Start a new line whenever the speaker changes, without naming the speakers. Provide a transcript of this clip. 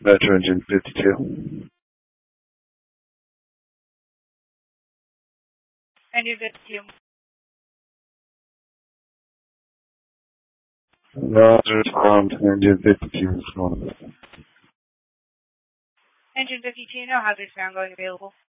Metro engine 52.
Engine 52.
Roger, respond. Engine 52 respond.
Engine 52, no hazard found going available.